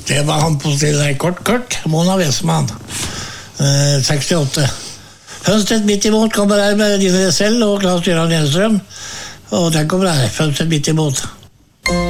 Det var han på stille Kurt, Mona Westman, 68. Hønsted midt imot kommer her med Dine selv og Claes Gyran Gjenstrøm. Og den kommer her, Hønsted midt imot.